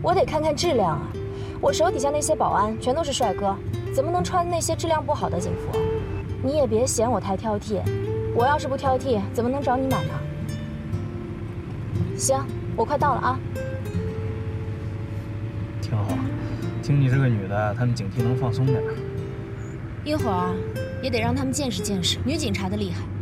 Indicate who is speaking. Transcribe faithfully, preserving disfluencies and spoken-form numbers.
Speaker 1: 我得看看质量啊！我手底下那些保安全都是帅哥，怎么能穿那些质量不好的警服？你也别嫌我太挑剔，我要是不挑剔，怎么能找你买呢？行，我快到了啊。
Speaker 2: 挺好，听你这个女的，他们警惕能放松点。
Speaker 1: 一会儿啊，也得让他们见识见识女警察的厉害。